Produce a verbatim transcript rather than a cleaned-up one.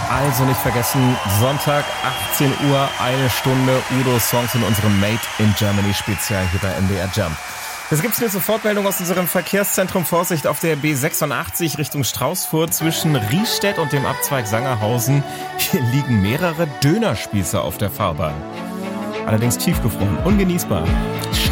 Also nicht vergessen, Sonntag, achtzehn Uhr, eine Stunde Udo-Songs in unserem Made in Germany Spezial hier bei M D R Jump. Jetzt gibt's eine Sofortmeldung aus unserem Verkehrszentrum. Vorsicht auf der B sechsundachtzig Richtung Straußfurt zwischen Riestedt und dem Abzweig Sangerhausen. Hier liegen mehrere Dönerspieße auf der Fahrbahn. Allerdings tiefgefroren, ungenießbar.